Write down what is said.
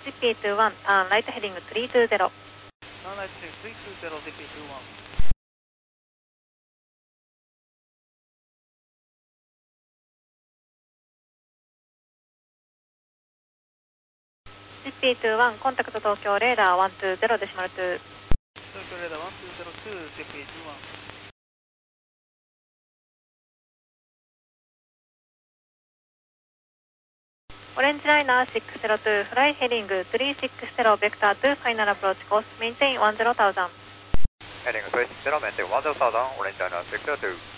ZP21, turn right heading 320. Turn right heading 320, ZP21. ZP21, contact Tokyo radar 120.2. Tokyo radar 1202, ZP21. Orange liner 602, fly heading 360, vector 2, final approach course, maintain 10,000. Heading 360, maintain 10,000, orange liner 602.